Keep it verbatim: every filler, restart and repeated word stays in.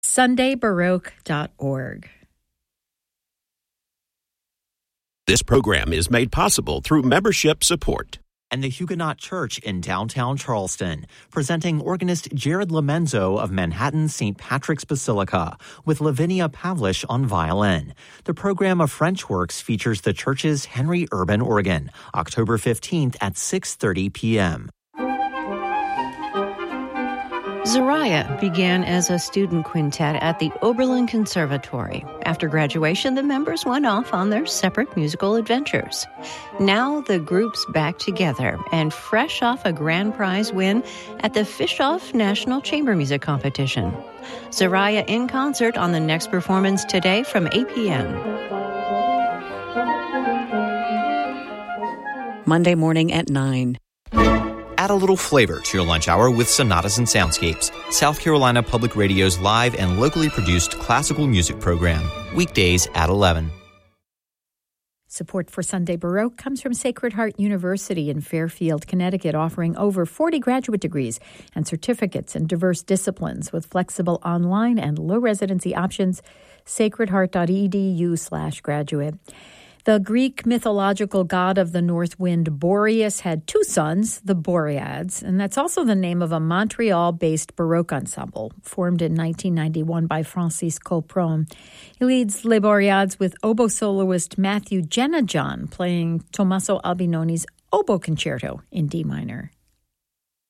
sunday baroque dot org. This program is made possible through membership support. And the Huguenot Church in downtown Charleston, presenting organist Jared Lomenzo of Manhattan's Saint Patrick's Basilica with Lavinia Pavlish on violin. The program of French Works features the church's Henry Urban organ, October fifteenth at six thirty p.m. Zariah began as a student quintet at the Oberlin Conservatory. After graduation, the members went off on their separate musical adventures. Now the group's back together and fresh off a grand prize win at the Fishoff National Chamber Music Competition. Zariah in concert on the next performance today from eight p.m. Monday morning at nine. Add a little flavor to your lunch hour with Sonatas and Soundscapes, South Carolina Public Radio's live and locally produced classical music program. Weekdays at eleven. Support for Sunday Baroque comes from Sacred Heart University in Fairfield, Connecticut, offering over forty graduate degrees and certificates in diverse disciplines with flexible online and low residency options. sacredheart.edu slash graduate. The Greek mythological god of the north wind, Boreas, had two sons, the Boreads, and that's also the name of a Montreal-based Baroque ensemble formed in nineteen ninety-one by Francis Colpron. He leads Les Boreads with oboe soloist Matthew Jenajon playing Tommaso Albinoni's oboe concerto in D minor.